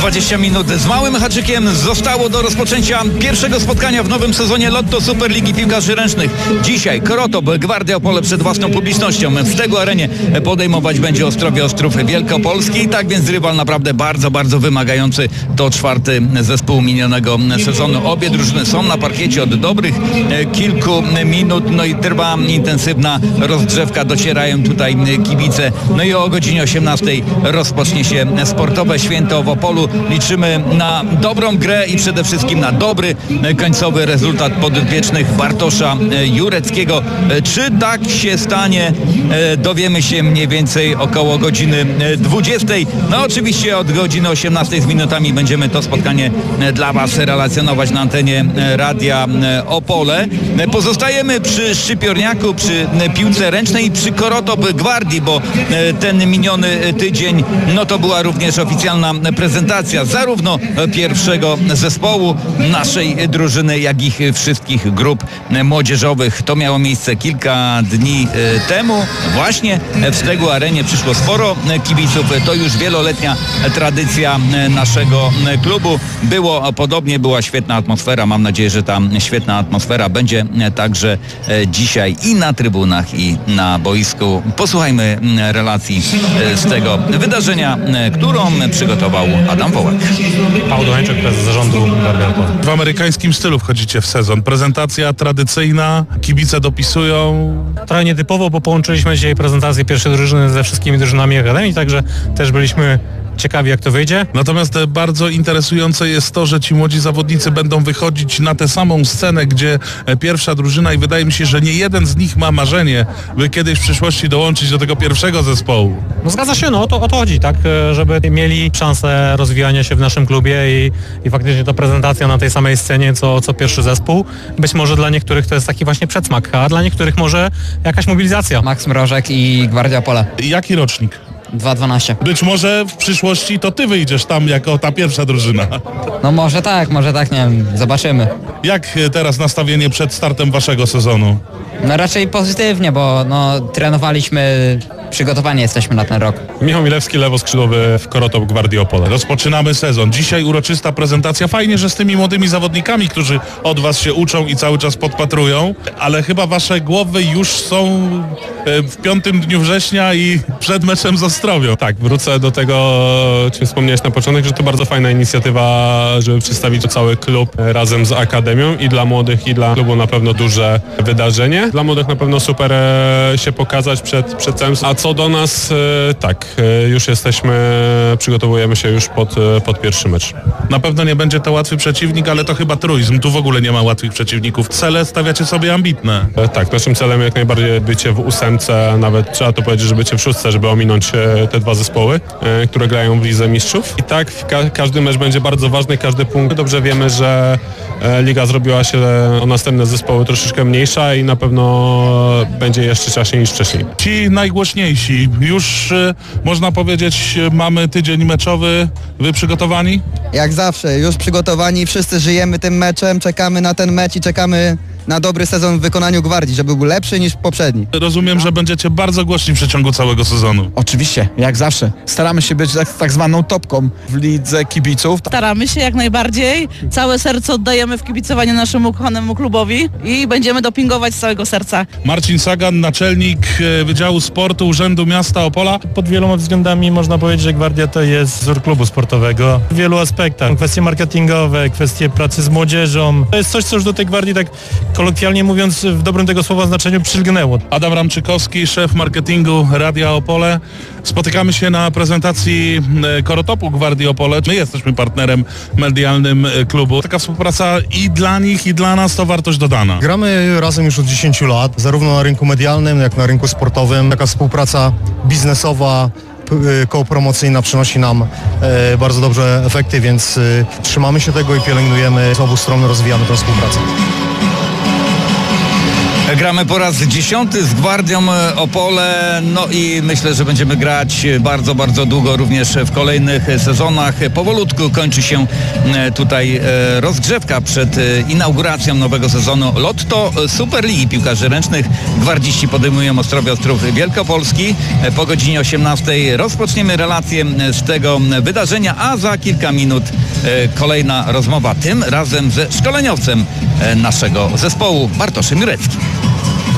20 minut z małym haczykiem zostało do rozpoczęcia pierwszego spotkania w nowym sezonie Lotto Superligi Piłkarzy Ręcznych. Dzisiaj Korotop, Gwardia Opole przed własną publicznością. W Stegu Arenie podejmować będzie Ostrowie Ostrów Wielkopolski. Tak więc rywal naprawdę bardzo, bardzo wymagający. To czwarty zespół minionego sezonu. Obie drużyny są na parkiecie od dobrych kilku minut. No i trwa intensywna rozgrzewka. Docierają tutaj kibice. No i o godzinie 18 rozpocznie się sportowe święto w Opolu. Liczymy na dobrą grę i przede wszystkim na dobry końcowy rezultat podwiecznych Bartosza Jureckiego. Czy tak się stanie, dowiemy się mniej więcej około godziny 20. No oczywiście od godziny 18 z minutami będziemy to spotkanie dla Was relacjonować na antenie Radia Opole. Pozostajemy przy Szczypiorniaku, przy piłce ręcznej i przy Korotop Gwardii, bo ten miniony tydzień no to była również oficjalna prezentacja zarówno pierwszego zespołu naszej drużyny, jak i wszystkich grup młodzieżowych. To miało miejsce kilka dni temu. Właśnie w Stegu Arenie przyszło sporo kibiców. To już wieloletnia tradycja naszego klubu. Było podobnie, była świetna atmosfera. Mam nadzieję, że ta świetna atmosfera będzie także dzisiaj i na trybunach, i na boisku. Posłuchajmy relacji z tego wydarzenia, którą przygotował Adam Wołek. Paweł Dołańczyk, prezes zarządu Gwardia Opole. W amerykańskim stylu wchodzicie w sezon. Prezentacja tradycyjna, kibice dopisują. Trochę nietypowo, bo połączyliśmy dzisiaj prezentację pierwszej drużyny ze wszystkimi drużynami Akademii, także też byliśmy ciekawi, jak to wyjdzie. Natomiast bardzo interesujące jest to, że ci młodzi zawodnicy będą wychodzić na tę samą scenę, gdzie pierwsza drużyna i wydaje mi się, że nie jeden z nich ma marzenie, by kiedyś w przyszłości dołączyć do tego pierwszego zespołu. No zgadza się, no o to chodzi, tak, żeby mieli szansę rozwijania się w naszym klubie i faktycznie to prezentacja na tej samej scenie, co pierwszy zespół. Być może dla niektórych to jest taki właśnie przedsmak, a dla niektórych może jakaś mobilizacja. Max Mrożek i Gwardia Opole. Jaki rocznik? 2-12. Być może w przyszłości to ty wyjdziesz tam jako ta pierwsza drużyna. No może tak, nie wiem, zobaczymy. Jak teraz nastawienie przed startem waszego sezonu? No raczej pozytywnie, bo no trenowaliśmy, przygotowani jesteśmy na ten rok. Michał Milewski, lewoskrzydłowy w Korotop Gwardii Opole. Rozpoczynamy sezon. Dzisiaj uroczysta prezentacja. Fajnie, że z tymi młodymi zawodnikami, którzy od was się uczą i cały czas podpatrują, ale chyba wasze głowy już są w 5 dniu września i przed meczem z Ostrowią. Tak, wrócę do tego, czym wspomniałeś na początek, że to bardzo fajna inicjatywa, żeby przedstawić cały klub razem z Akademią i dla młodych, i dla klubu na pewno duże wydarzenie. Dla młodych na pewno super się pokazać przed całym. A co do nas, tak, już przygotowujemy się już pod pierwszy mecz. Na pewno nie będzie to łatwy przeciwnik, ale to chyba truizm. Tu w ogóle nie ma łatwych przeciwników. Cele stawiacie sobie ambitne. Tak, naszym celem jak najbardziej bycie w 8, nawet trzeba to powiedzieć, że bycie w 6, żeby ominąć te dwa zespoły, które grają w Lidze Mistrzów. I tak każdy mecz będzie bardzo ważny, każdy punkt. Dobrze wiemy, że liga zrobiła się o następne zespoły troszeczkę mniejsza i na pewno będzie jeszcze ciaśniej niż wcześniej. Ci najgłośniejsi, już można powiedzieć, mamy tydzień meczowy, wy przygotowani? Jak zawsze, już przygotowani, wszyscy żyjemy tym meczem, czekamy na ten mecz i czekamy na dobry sezon w wykonaniu Gwardii, żeby był lepszy niż poprzedni. Rozumiem, że będziecie bardzo głośni w przeciągu całego sezonu. Oczywiście, jak zawsze. Staramy się być tak zwaną topką w lidze kibiców. Staramy się jak najbardziej. Całe serce oddajemy w kibicowanie naszemu kochanemu klubowi i będziemy dopingować z całego serca. Marcin Sagan, naczelnik Wydziału Sportu Urzędu Miasta Opola. Pod wieloma względami można powiedzieć, że Gwardia to jest wzór klubu sportowego w wielu aspektach. Kwestie marketingowe, kwestie pracy z młodzieżą. To jest coś, co już do tej Gwardii tak kolokwialnie mówiąc w dobrym tego słowa znaczeniu przylgnęło. Adam Ramczykowski, szef marketingu Radia Opole. Spotykamy się na prezentacji Korotopu Gwardii Opole. My jesteśmy partnerem medialnym klubu. Taka współpraca i dla nich, i dla nas to wartość dodana. Gramy razem już od 10 lat, zarówno na rynku medialnym, jak na rynku sportowym. Taka współpraca biznesowa, kopromocyjna przynosi nam bardzo dobrze efekty, więc trzymamy się tego i pielęgnujemy z obu stron, rozwijamy tę współpracę. Gramy po raz 10 z Gwardią Opole, no i myślę, że będziemy grać bardzo, bardzo długo również w kolejnych sezonach. Powolutku kończy się tutaj rozgrzewka przed inauguracją nowego sezonu Lotto Superligi Piłkarzy Ręcznych. Gwardziści podejmują Ostrowia Ostrów Wielkopolski. Po godzinie 18 rozpoczniemy relację z tego wydarzenia, a za kilka minut kolejna rozmowa, tym razem ze szkoleniowcem naszego zespołu, Bartoszem Jureckim.